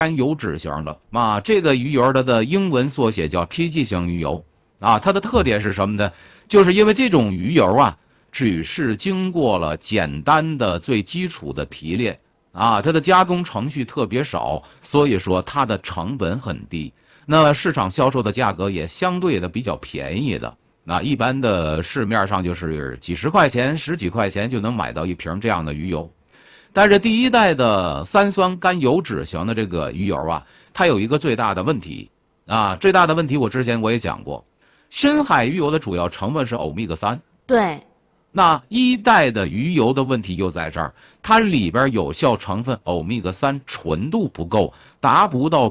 甘油脂型的啊，这个鱼油它的英文缩写叫 TG 型鱼油啊，它的特点是什么呢？就是因为这种鱼油啊，只是经过了简单的最基础的提炼啊，它的加工程序特别少，所以说它的成本很低。那市场销售的价格也相对的比较便宜的，一般的市面上就是几十块钱、十几块钱就能买到一瓶这样的鱼油。但是第一代的三酸甘油脂型的这个鱼油啊，它有一个最大的问题啊，最大的问题我之前我也讲过，深海鱼油的主要成分是欧米伽3。 对。 那一代的鱼油的问题就在这儿，它里边有效成分欧米伽3纯度不够，达不到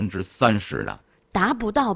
30%的。 达不到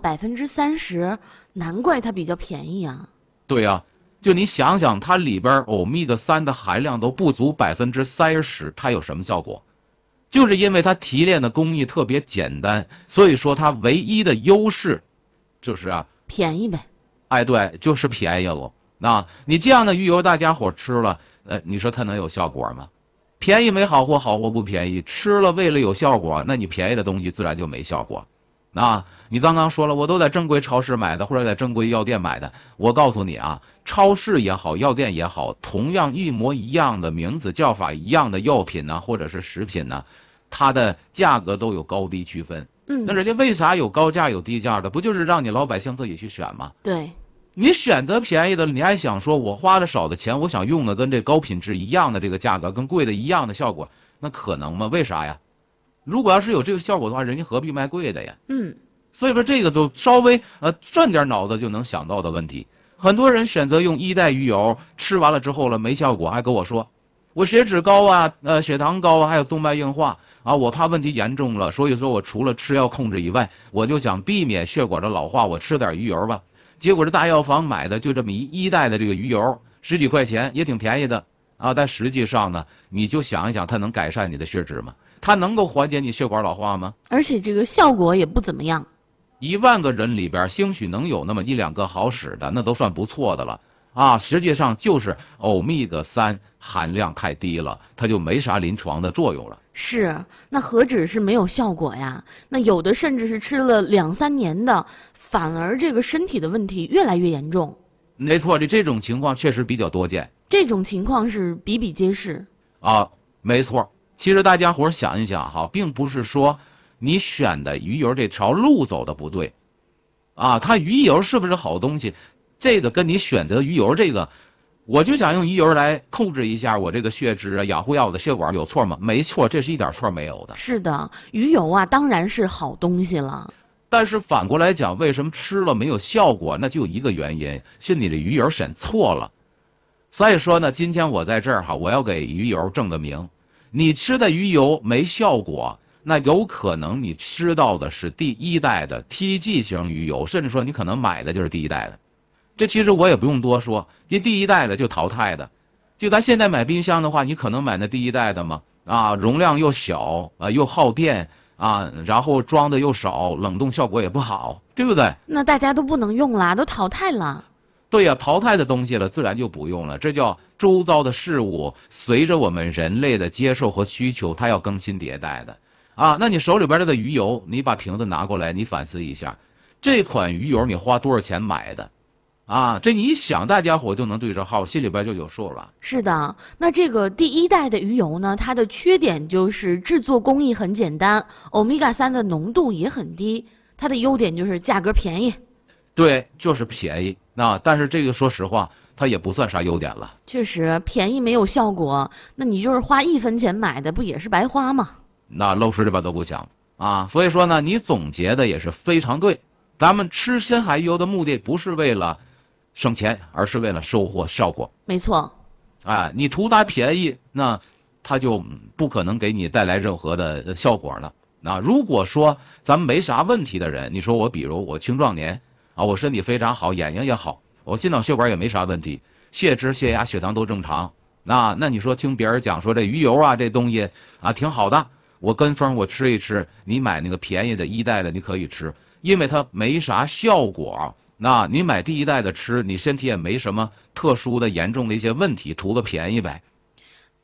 30%，难怪它比较便宜啊。 对呀，就你想想，它里边欧米伽3的含量都不足30%，它有什么效果？就是因为它提炼的工艺特别简单，所以说它唯一的优势就是便宜呗。 哎，对，就是便宜了。你这样的鱼油，大家伙吃了，你说它能有效果吗？便宜没好货，好货不便宜。吃了为了有效果，那你便宜的东西自然就没效果。你刚刚说了，我都在正规超市买的，或者在正规药店买的。我告诉你啊，超市也好，药店也好，同样一模一样的名字叫法一样的药品呢，或者是食品呢，它的价格都有高低区分。那人家为啥有高价有低价的？不就是让你老百姓自己去选吗？ 对。 你选择便宜的，你还想说我花的少的钱，我想用的跟这高品质一样的这个价格，跟贵的一样的效果，那可能吗？为啥呀？如果要是有这个效果的话，人家何必卖贵的呀？所以说这个都稍微转点脑子就能想到的问题。很多人选择用一代鱼油，吃完了之后了没效果，还跟我说我血脂高啊，血糖高啊，还有动脉硬化啊，我怕问题严重了，所以说我除了吃药控制以外，我就想避免血管的老化，我吃点鱼油吧。结果这大药房买的就这么一代的这个鱼油，10几块钱也挺便宜的啊，但实际上呢，你就想一想，它能改善你的血脂吗？它能够缓解你血管老化吗？ 而且这个效果也不怎么样。 10000个人里边，兴许能有那么1、2个好使的，那都算不错的了啊。实际上就是欧米伽3含量太低了，它就没啥临床的作用了。 是，那何止是没有效果呀？那有的甚至是吃了2、3年的，反而这个身体的问题越来越严重。 没错，这种情况确实比较多见。 这种情况是比比皆是啊，没错。其实大家伙想一想哈，并不是说你选的鱼油这条路走的不对，它鱼油是不是好东西，这个跟你选择鱼油这个，我就想用鱼油来控制一下我这个血脂啊，养护药的血管有错吗？没错，这是一点错没有的。 是的，鱼油当然是好东西了。 但是反过来讲，为什么吃了没有效果？那就有一个原因，是你的鱼油选错了。所以说呢，今天我在这儿我要给鱼油正个名。你吃的鱼油没效果，那有可能你吃到的是第一代的 TG 型鱼油，甚至说你可能买的就是第一代的。这其实我也不用多说，因为第一代的就淘汰的。就咱现在买冰箱的话，你可能买那第一代的嘛，容量又小又耗电然后装的又少，冷冻效果也不好，对不对？ 那大家都不能用了，都淘汰了。 对呀，淘汰的东西了，自然就不用了。这叫周遭的事物随着我们人类的接受和需求，它要更新迭代的那你手里边的鱼油，你把瓶子拿过来，你反思一下，这款鱼油你花多少钱买的这你一想，大家伙就能对着号，心里边就有数了。 是的，那这个第一代的鱼油呢，它的缺点就是制作工艺很简单，欧米伽3的浓度也很低，它的优点就是价格便宜。 对，就是便宜。但是这个说实话，它也不算啥优点了。 确实，便宜没有效果，那你就是花1分钱买的，不也是白花吗？ 那漏水里边都不讲所以说呢，你总结的也是非常对。咱们吃深海鱼油的目的不是为了省钱，而是为了收获效果。 没错。 你图它便宜，那它就不可能给你带来任何的效果了。如果说咱们没啥问题的人，你说我比如我青壮年我身体非常好，眼睛也好，我心脑血管也没啥问题，血脂、血压、血糖都正常。那你说听别人讲说这鱼油这东西挺好的，我跟风我吃一吃，你买那个便宜的一代的你可以吃，因为它没啥效果。你买第一代的吃，你身体也没什么特殊的严重的一些问题，图个便宜呗。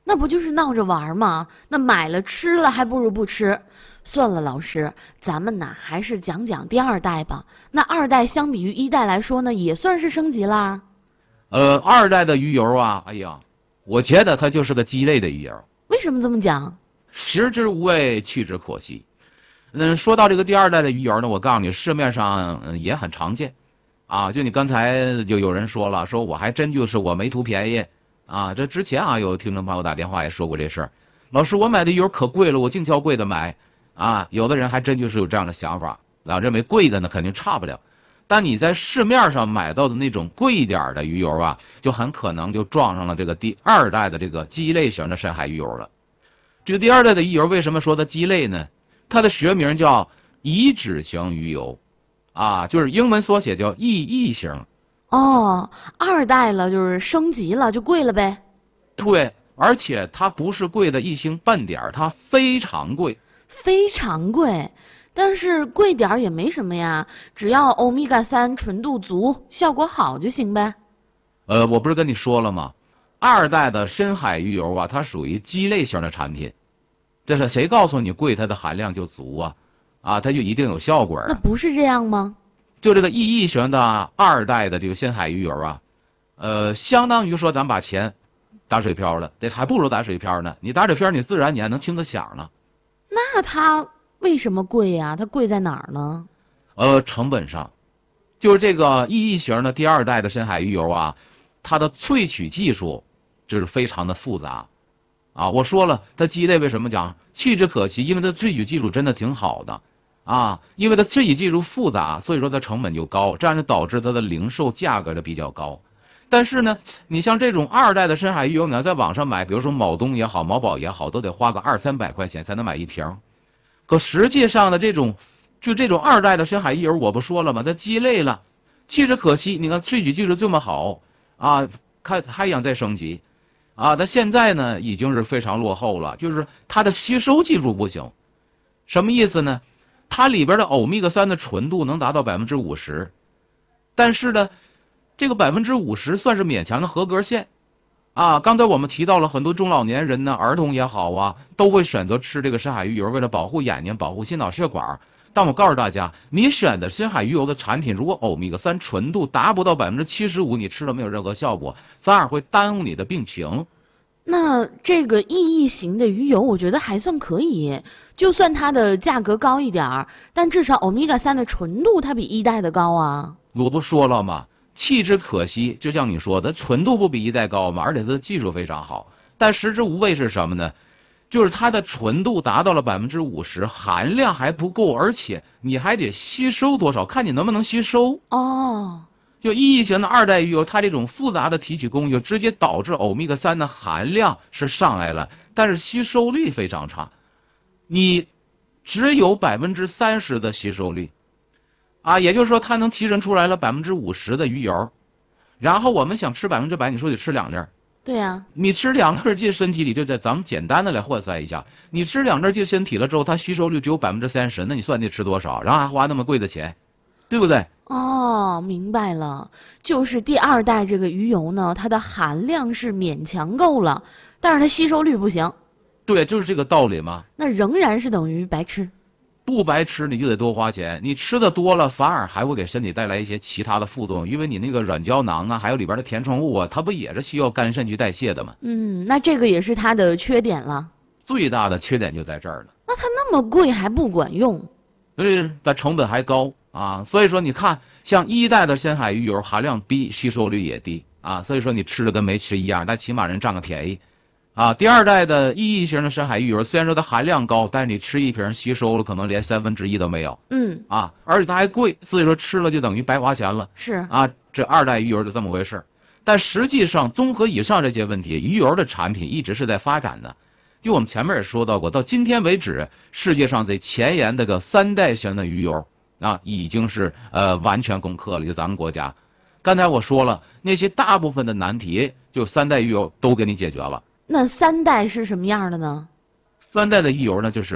那不就是闹着玩吗？那买了吃了还不如不吃。算了，老师，咱们呢还是讲讲第二代吧。那二代相比于一代来说呢，也算是升级啦。 二代的鱼油啊，哎呀，我觉得它就是个鸡肋的鱼油。 为什么这么讲？ 食之无味，弃之可惜。说到这个第二代的鱼油呢，我告诉你，市面上也很常见，啊，就你刚才就有人说了，说我还真就是我没图便宜，啊，这之前啊有听众朋友打电话也说过这事儿，老师我买的鱼油可贵了，我净挑贵的买，啊，有的人还真就是有这样的想法，啊，认为贵的呢肯定差不了，但你在市面上买到的那种贵一点的鱼油啊，就很可能就撞上了这个第二代的这个鸡肋型的深海鱼油了。这个第二代的鱼油为什么说它鸡肋呢？它的学名叫乙酯型鱼油，啊，就是英文缩写叫 EE 型。 哦，二代了就是升级了，就贵了呗。 对，而且它不是贵的一星半点，它非常贵。 非常贵，但是贵点儿也没什么呀，只要欧米伽3纯度足，效果好就行呗。 我不是跟你说了吗？二代的深海鱼油啊，它属于鸡肋型的产品。这是谁告诉你贵它的含量就足啊？啊，它就一定有效果那啊？ 不是这样吗？ 就这个 EE 型的二代的这个深海鱼油啊，相当于说咱把钱打水漂了，这还不如打水漂呢。你打水漂，你自然你还能听个响呢。 那它为什么贵呀？它贵在哪儿呢？ 成本上，就是这个 EE 型的第二代的深海鱼油啊，它的萃取技术就是非常的复杂。啊，我说了，它鸡肋为什么讲弃之可惜？因为它萃取技术真的挺好的，啊，因为它萃取技术复杂，所以说它成本就高，这样就导致它的零售价格就比较高。但是呢，你像这种二代的深海鱼油，你要在网上买，比如说某东也好，某宝也好，都得花个200-300块钱才能买一瓶。可实际上的这种二代的深海鱼油，我不说了吗？它鸡肋了，弃之可惜。你看萃取技术这么好啊，还想再升级。啊，它现在呢已经是非常落后了，就是它的吸收技术不行。什么意思呢？它里边的欧米伽3的纯度能达到50%，但是呢，这个50%算是勉强的合格线。啊，刚才我们提到了很多中老年人呢，儿童也好啊，都会选择吃这个深海鱼油，为了保护眼睛、保护心脑血管。但我告诉大家，你选的深海鱼油的产品，如果欧米伽3纯度达不到75%，你吃了没有任何效果，反而会耽误你的病情。 那这个 EE 型的鱼油，我觉得还算可以，就算它的价格高一点儿，但至少欧米伽3的纯度它比一代的高啊。 我不说了吗？弃之可惜，就像你说的，纯度不比一代高嘛，而且它的技术非常好，但食之无味是什么呢？就是它的纯度达到了50%，含量还不够，而且你还得吸收多少，看你能不能吸收。 哦， 就EE型的二代鱼油，它这种复杂的提取工艺，直接导致欧米伽3的含量是上来了，但是吸收率非常差，你只有30%的吸收率，啊，也就是说它能提升出来了50%的鱼油，然后我们想吃100%，你说得吃2粒。 对呀， 你吃2粒进身体里，就在咱们简单的来换算一下，你吃2粒进身体了之后，它吸收率只有30%，那你算得吃多少？然后还花那么贵的钱，对不对？ 哦，明白了，就是第二代这个鱼油呢，它的含量是勉强够了，但是它吸收率不行， 对，就是这个道理嘛。 那仍然是等于白吃。 不白吃你就得多花钱，你吃的多了反而还会给身体带来一些其他的副作用，因为你那个软胶囊啊，还有里边的填充物啊，它不也是需要肝肾去代谢的吗？ 那这个也是它的缺点了。 最大的缺点就在这儿了。 那它那么贵还不管用， 它成本还高啊，所以说你看，像一代的深海鱼油含量低，吸收率也低啊，所以说你吃的跟没吃一样，但起码人占个便宜。啊，第二代的EE型的深海鱼油，虽然说它含量高，但是你吃一瓶吸收了可能连1/3都没有。啊，而且它还贵，所以说吃了就等于白花钱了。 是啊，这二代鱼油就这么回事。但实际上，综合以上这些问题，鱼油的产品一直是在发展的。就我们前面也说到过，到今天为止，世界上最前沿的个3代型的鱼油啊，已经是完全攻克了，就咱们国家。刚才我说了，那些大部分的难题，就3代鱼油都给你解决了。 那3代是什么样的呢 ？3代的鱼油呢，就是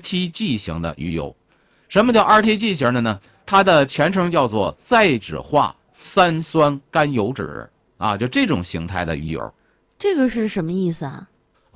RTG 型的鱼油。什么叫 RTG 型的呢？它的全称叫做再酯化三酸甘油酯啊，就这种形态的鱼油。 这个是什么意思啊？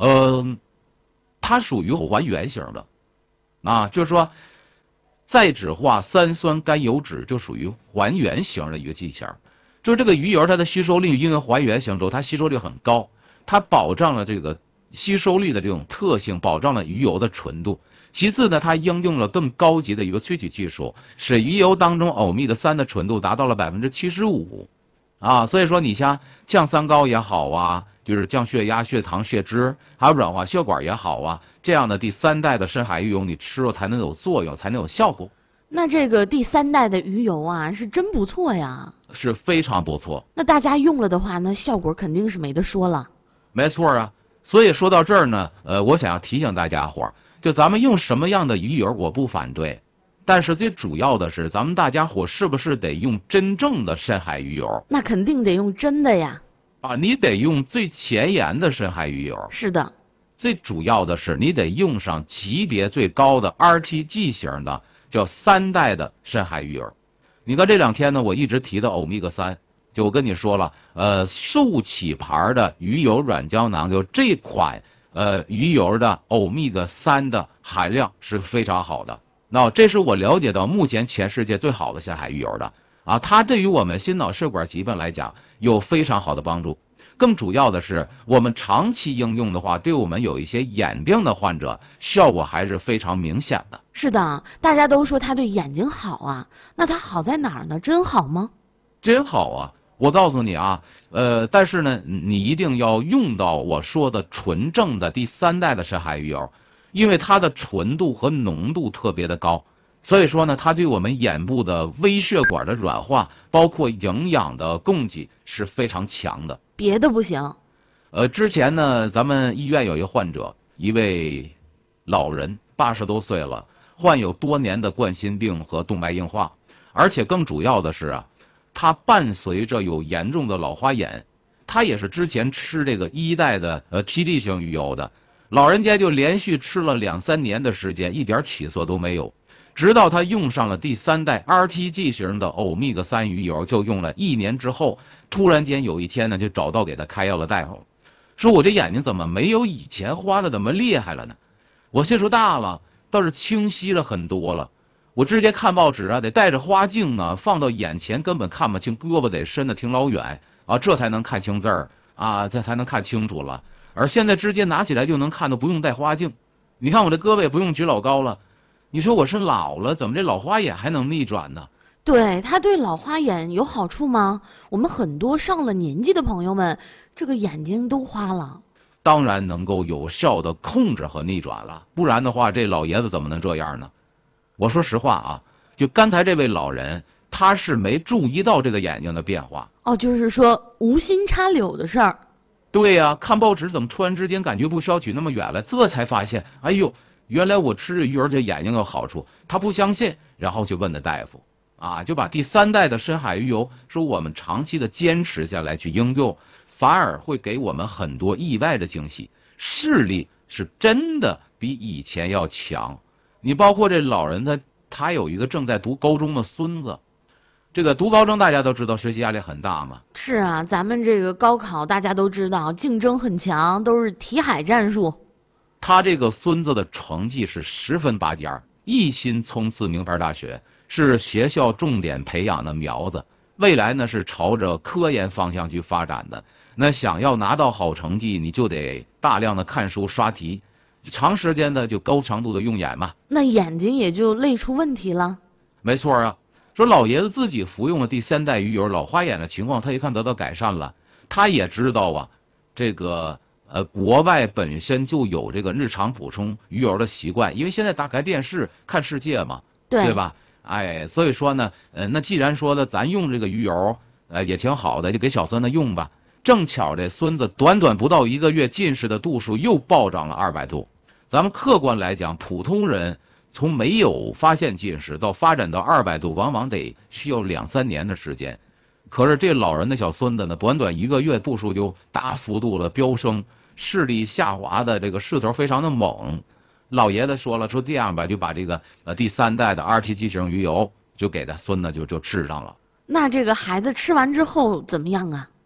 它属于还原型的，啊，就是说再酯化三酸甘油酯就属于还原型的一个剂型。就是这个鱼油它的吸收率因为还原型之后，它吸收率很高，它保障了这个吸收率的这种特性，保障了鱼油的纯度。其次呢，它应用了更高级的一个萃取技术，使鱼油当中欧米伽3的纯度达到了75%，啊，所以说你像降三高也好啊，就是降血压、血糖、血脂，还有软化血管也好啊，这样的第3代的深海鱼油你吃了才能有作用，才能有效果。 那这个第3代的鱼油啊，是真不错呀， 是非常不错。 那大家用了的话呢，效果肯定是没得说了。 没错啊，所以说到这儿呢，我想要提醒大家伙儿，就咱们用什么样的鱼油我不反对，但是最主要的是咱们大家伙是不是得用真正的深海鱼油？ 那肯定得用真的呀。 啊，你得用最前沿的深海鱼油。 是的。 最主要的是你得用上级别最高的 RTG 型的，叫3代的深海鱼油。你看这2天呢，我一直提到欧米伽3，就我跟你说了，寿喜牌的鱼油软胶囊，就这款鱼油的欧米伽3的含量是非常好的。那这是我了解到目前全世界最好的深海鱼油的啊，它对于我们心脑血管疾病来讲有非常好的帮助。更主要的是，我们长期应用的话，对我们有一些眼病的患者，效果还是非常明显的。 是的，大家都说它对眼睛好啊，那它好在哪儿呢？真好吗？ 真好啊！我告诉你啊，但是呢，你一定要用到我说的纯正的第3代的深海鱼油，因为它的纯度和浓度特别的高，所以说呢，它对我们眼部的微血管的软化，包括营养的供给是非常强的。 别的不行。 之前呢，咱们医院有一个患者，一位老人，80多岁了，患有多年的冠心病和动脉硬化，而且更主要的是啊，他伴随着有严重的老花眼，他也是之前吃这个1代的TD 型鱼油的，老人家就连续吃了2、3年的时间，一点起色都没有，直到他用上了第3代 RTG 型的欧米伽3鱼油，就用了1年之后，突然间有一天呢，就找到给他开药的大夫，说我这眼睛怎么没有以前花的那么厉害了呢？我岁数大了，倒是清晰了很多了。我直接看报纸啊，得带着花镜呢，放到眼前根本看不清，胳膊得伸得挺老远啊，这才能看清字儿啊，这才能看清楚了。而现在直接拿起来就能看，都不用带花镜。你看我这胳膊也不用举老高了。你说我是老了，怎么这老花眼还能逆转呢？ 对，它对老花眼有好处吗？我们很多上了年纪的朋友们，这个眼睛都花了。 当然能够有效的控制和逆转了，不然的话，这老爷子怎么能这样呢？我说实话啊，就刚才这位老人，他是没注意到这个眼睛的变化。 哦，就是说无心插柳的事儿。 对呀，看报纸怎么突然之间感觉不需要举那么远了？这才发现，哎呦，原来我吃鱼油这眼睛有好处。他不相信，然后就问的大夫。啊，就把第3代的深海鱼油说我们长期的坚持下来去应用，反而会给我们很多意外的惊喜，视力是真的比以前要强。你包括这老人他有一个正在读高中的孙子，这个读高中大家都知道学习压力很大嘛。 是啊，咱们这个高考大家都知道竞争很强，都是题海战术。 他这个孙子的成绩是10分8尖，一心冲刺名牌大学。是学校重点培养的苗子，未来呢是朝着科研方向去发展的。那想要拿到好成绩，你就得大量的看书刷题，长时间的就高强度的用眼嘛。 那眼睛也就累出问题了。 没错啊，说老爷子自己服用了第3代鱼油，老花眼的情况他一看得到改善了。他也知道啊，这个国外本身就有这个日常补充鱼油的习惯，因为现在打开电视看世界嘛，对吧？哎，所以说呢，那既然说了咱用这个鱼油，也挺好的，就给小孙子用吧。正巧这孙子短短不到1个月，近视的度数又暴涨了200度。咱们客观来讲，普通人从没有发现近视到发展到200度，往往得需要2、3年的时间。可是这老人的小孙子呢，短短1个月度数就大幅度的飙升，视力下滑的这个势头非常的猛。老爷子说了，说这样吧，就把这个第3代的 RTG 型鱼油就给他孙子就治上了。 那这个孩子吃完之后怎么样啊？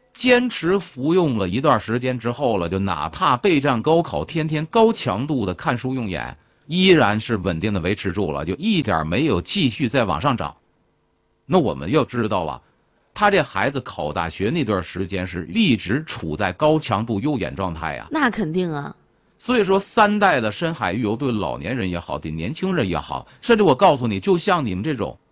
坚持服用了一段时间之后了，就哪怕备战高考，天天高强度的看书用眼，依然是稳定的维持住了，就一点没有继续再往上涨。那我们要知道了，他这孩子考大学那段时间是一直处在高强度右眼状态呀。 那肯定啊。 所以说3代的深海鱼油对老年人也好，对年轻人也好，甚至我告诉你，就像你们这种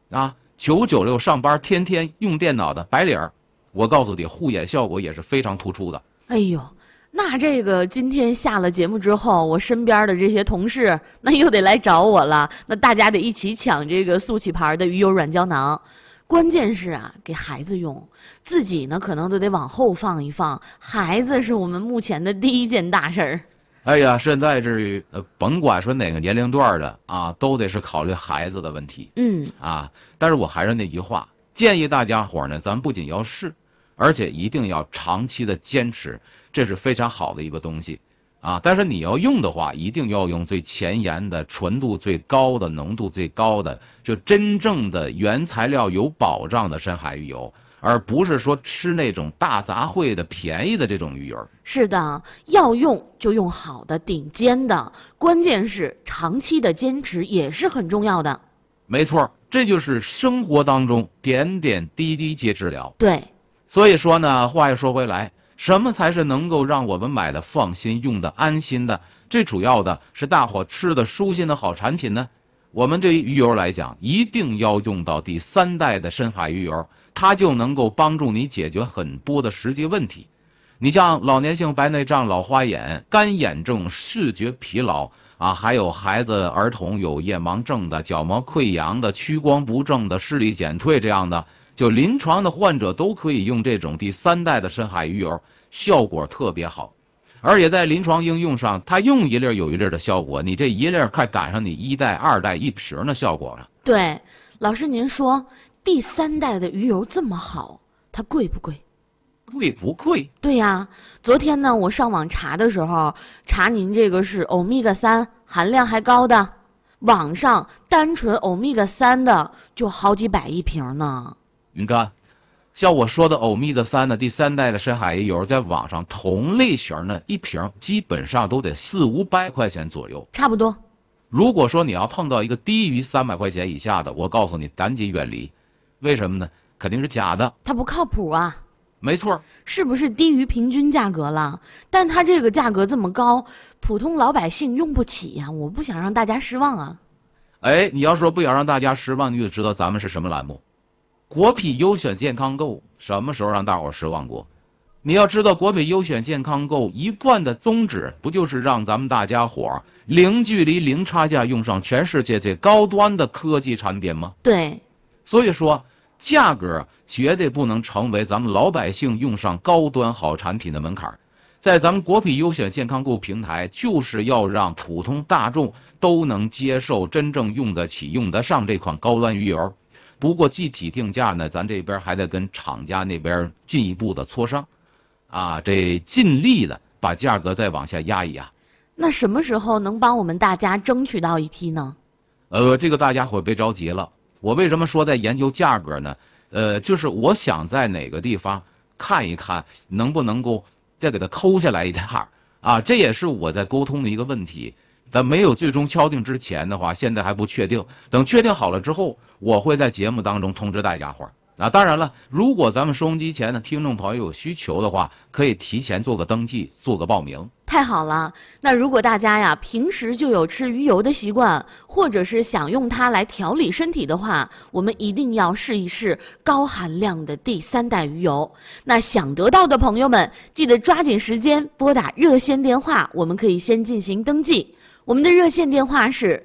996上班天天用电脑的白领儿，我告诉你，护眼效果也是非常突出的。 哎呦，那这个今天下了节目之后，我身边的这些同事那又得来找我了，那大家得一起抢这个速启牌的鱼油软胶囊。关键是啊，给孩子用，自己呢可能都得往后放一放，孩子是我们目前的第一件大事儿。 哎呀，现在这甭管说哪个年龄段的都得是考虑孩子的问题。但是我还是那句话，建议大家伙呢，咱不仅要试，而且一定要长期的坚持，这是非常好的一个东西但是你要用的话，一定要用最前沿的、纯度最高的、浓度最高的，就真正的原材料有保障的深海鱼油，而不是说吃那种大杂烩的便宜的这种鱼油。 是的，要用就用好的、顶尖的，关键是长期的坚持也是很重要的。 没错，这就是生活当中点点滴滴皆治疗。 对， 所以说呢，话又说回来，什么才是能够让我们买的放心、用的安心的？最主要的是大伙吃的舒心的好产品呢。我们对于鱼油来讲，一定要用到第3代的深海鱼油，它就能够帮助你解决很多的实际问题。你像老年性白内障、老花眼、干眼症、视觉疲劳还有孩子、儿童有夜盲症的、角膜溃疡的、屈光不正的、视力减退这样的，就临床的患者都可以用这种第3代的深海鱼油，效果特别好。而且在临床应用上，它用一粒有一粒的效果，你这一粒快赶上你1代、2代1瓶的效果了。 对，老师您说第3代的鱼油这么好，它贵不贵？ 贵不贵？ 对呀，昨天呢，我上网查的时候，查您这个是欧米伽3含量还高的，网上单纯欧米伽3的就好几百一瓶呢。 你看，像我说的欧米伽3的第3代的深海鱼油，在网上同类型的一瓶基本上都得400-500块钱左右， 差不多。 如果说你要碰到一个低于300块钱以下的，我告诉你赶紧远离。为什么呢？肯定是假的， 它不靠谱啊。 没错， 是不是低于平均价格了？但它这个价格这么高，普通老百姓用不起呀！我不想让大家失望啊。 你要说不想让大家失望，你就知道咱们是什么栏目。国品优选健康购什么时候让大伙失望过？你要知道，国品优选健康购一贯的宗旨，不就是让咱们大家伙零距离、零差价用上全世界最高端的科技产品吗？ 对， 所以说价格绝对不能成为咱们老百姓用上高端好产品的门槛。在咱们国品优选健康购平台，就是要让普通大众都能接受、真正用得起、用得上这款高端鱼油。不过具体定价呢，咱这边还得跟厂家那边进一步的磋商这尽力的把价格再往下压一压。 那什么时候能帮我们大家争取到一批呢？ 这个大家伙别着急了。我为什么说在研究价格呢？就是我想在哪个地方看一看，能不能够再给它抠下来一点这也是我在沟通的一个问题。在没有最终敲定之前的话，现在还不确定。等确定好了之后，我会在节目当中通知大家伙当然了，如果咱们收音机前的听众朋友有需求的话，可以提前做个登记，做个报名。 太好了！那如果大家呀平时就有吃鱼油的习惯，或者是想用它来调理身体的话，我们一定要试一试高含量的第3代鱼油。那想得到的朋友们，记得抓紧时间拨打热线电话，我们可以先进行登记。我们的热线电话是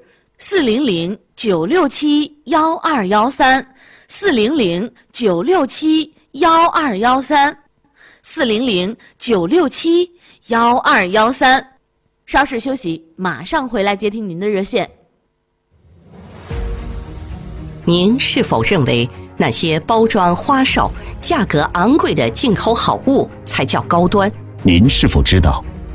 400-967-1213，400-967-1213。稍事休息，马上回来接听您的热线。 您是否认为那些包装花哨、价格昂贵的进口好物才叫高端？ 您是否知道